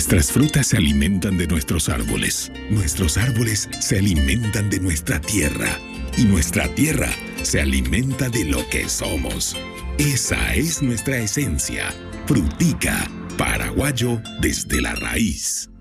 Nuestras frutas se alimentan de nuestros árboles se alimentan de nuestra tierra y nuestra tierra se alimenta de lo que somos. Esa es nuestra esencia. Frutica, paraguayo desde la raíz.